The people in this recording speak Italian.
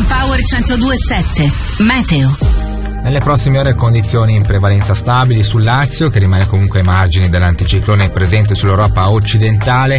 Power 102.7 Meteo. Nelle prossime ore condizioni in prevalenza stabili sul Lazio, che rimane comunque ai margini dell'anticiclone presente sull'Europa occidentale.